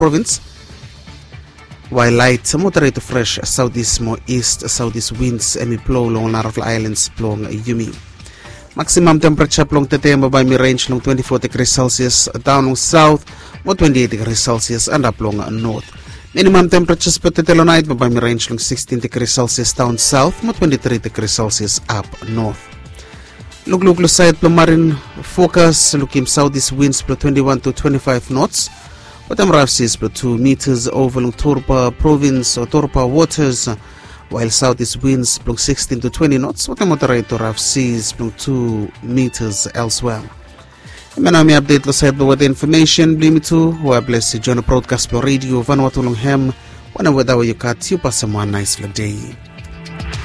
province, while light moderate to fresh southeast more east southeast winds blow along Narrowfly Islands blowing Yumi. Maximum temperature plong Tetema by mi range long 24 degrees Celsius down long south more 28 degrees Celsius and up long north. Minimum temperatures per Tetelo night by mi range long 16 degrees Celsius down south more 23 degrees Celsius up north. Luglo side marin focus looking southeast winds blow 21 to 25 knots. Bottom rough seas blow 2 meters over Torpa province or Torpa waters, while southeast winds blow 16 to 20 knots. Bottom moderate to rough seas blow 2 meters elsewhere. Manami update lo side with the information blimi to who are blessed join the broadcast blow radio Vanuatu long hem when whether you cut you pass someone nice day.